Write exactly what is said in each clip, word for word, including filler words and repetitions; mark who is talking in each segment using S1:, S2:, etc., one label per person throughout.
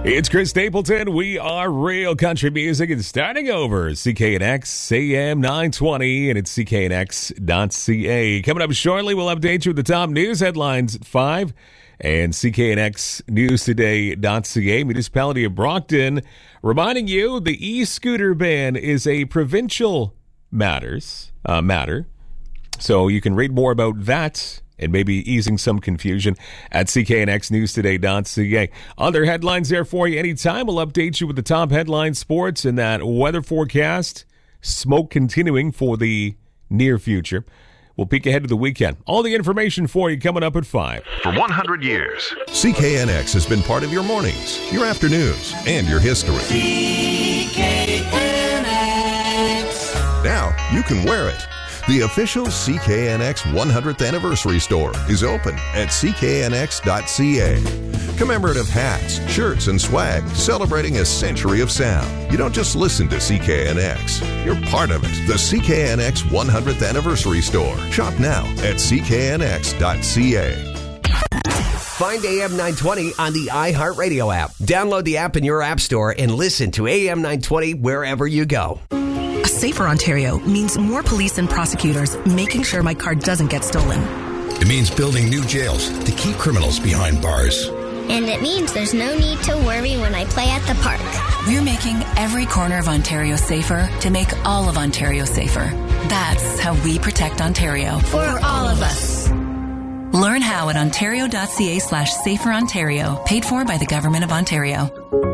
S1: It's Chris Stapleton. We are Real Country Music and starting over C K N X A M nine twenty, and it's C K N X dot C A. Coming up shortly, we'll update you with the top news headlines at five and C K N X News Today dot C A. Municipality of Brockton reminding you the e-scooter ban is a provincial matters uh, matter. So you can read more about that and maybe easing some confusion at C K N X News Today dot C A. Other headlines there for you anytime. We'll update you with the top headline sports and that weather forecast. Smoke continuing for the near future. We'll peek ahead to the weekend. All the information for you coming up at five.
S2: For one hundred years,
S3: C K N X has been part of your mornings, your afternoons, and your history.
S4: C K N X.
S3: Now you can wear it. The official C K N X one hundredth Anniversary Store is open at C K N X dot C A. Commemorative hats, shirts, and swag celebrating a century of sound. You don't just listen to C K N X, you're part of it. The C K N X one hundredth Anniversary Store. Shop now at C K N X dot C A.
S5: Find A M nine twenty on the iHeartRadio app. Download the app in your app store and listen to A M nine twenty wherever you go.
S6: A safer Ontario means more police and prosecutors making sure my car doesn't get stolen.
S7: It means building new jails to keep criminals behind bars.
S8: And it means there's no need to worry when I play at the park.
S9: We're making every corner of Ontario safer to make all of Ontario safer. That's how we protect Ontario.
S8: For all of us.
S9: Learn how at ontario.ca slash safer Ontario. Paid for by the Government of Ontario.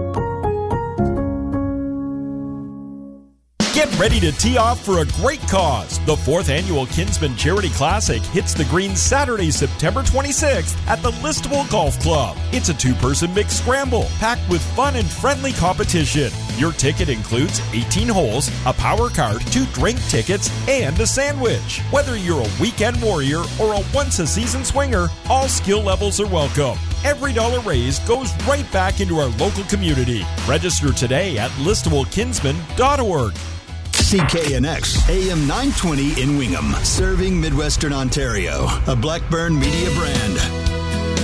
S10: Get ready to tee off for a great cause. The fourth annual Kinsman Charity Classic hits the green Saturday, September twenty-sixth at the Listowel Golf Club. It's a two-person mixed scramble packed with fun and friendly competition. Your ticket includes eighteen holes, a power card, two drink tickets, and a sandwich. Whether you're a weekend warrior or a once-a-season swinger, all skill levels are welcome. Every dollar raised goes right back into our local community. Register today at listowel kinsman dot org.
S11: C K N X A M nine twenty in Wingham, serving Midwestern Ontario, a Blackburn Media brand.